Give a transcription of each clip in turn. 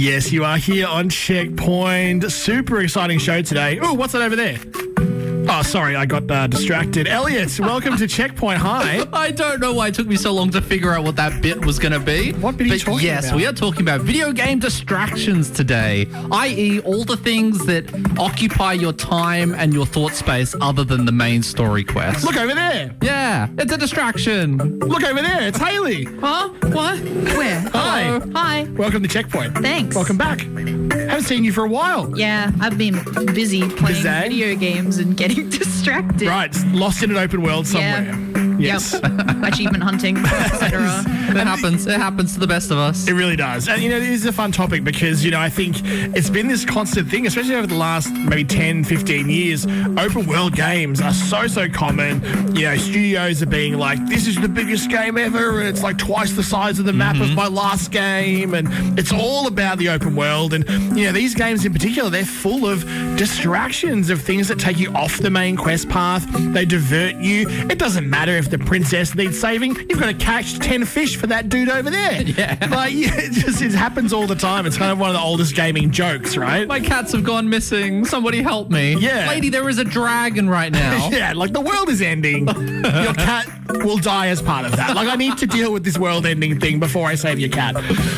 Yes, you are here on Checkpoint. Super exciting show today. Oh, what's that over there? Oh, sorry, I got distracted. Elliot, welcome to Checkpoint. Hi. I don't know why it took me so long to figure out what that bit was going to be. What bit are you talking about? Yes, we are talking about video game distractions today, i.e. all the things that occupy your time and your thought space other than the main story quest. Look over there. Yeah, it's a distraction. Look over there. It's Haley. Huh? What? Where? Hi. Hello. Hi. Welcome to Checkpoint. Thanks. Welcome back. Haven't seen you for a while. Yeah, I've been busy playing Busy? video games and getting distracted. Right, lost in an open world somewhere. Yes. Yep. Achievement hunting, etc. It happens. It happens to the best of us. It really does. And, it is a fun topic because, I think it's been this constant thing, especially over the last maybe 10, 15 years. Open world games are so common. Studios are being like, this is the biggest game ever. And it's like twice the size of the map of my last game. And it's all about the open world. And, these games in particular, they're full of distractions of things that take you off the main quest path. They divert you. It doesn't matter if the princess needs saving. You've got to catch 10 fish for that dude over there. Yeah. It happens all the time. It's kind of one of the oldest gaming jokes, right? My cats have gone missing. Somebody help me. Yeah. Lady, there is a dragon right now. Yeah, like the world is ending. Your cat will die as part of that. Like, I need to deal with this world ending thing before I save your cat.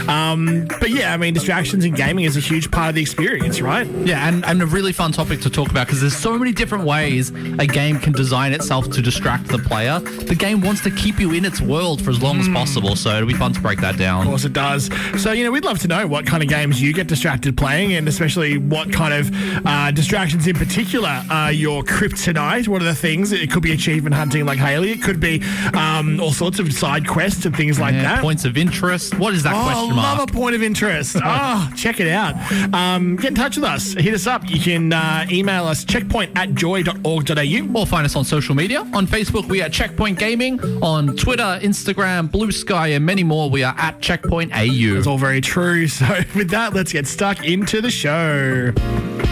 But yeah, distractions in gaming is a huge part of the experience, right? Yeah, and a really fun topic to talk about because there's so many different ways a game can design itself to distract the player. The game wants to keep you in its world for as long as possible, so it'll be fun to break that down. Of course it does. So, we'd love to know what kind of games you get distracted playing and especially what kind of distractions in particular are your kryptonite. What are the things? It could be achievement hunting like Haley. It could be all sorts of side quests and things like that. Points of interest. What is that question mark? Love a point of interest. Check it out. Get in touch with us. Hit us up. You can email us checkpoint@joy.org.au. Or find us on social media. On Facebook, we are Checkpoint Gaming. On Twitter, Instagram, Blue Sky, and many more, we are at Checkpoint AU. It's all very true. So with that, let's get stuck into the show.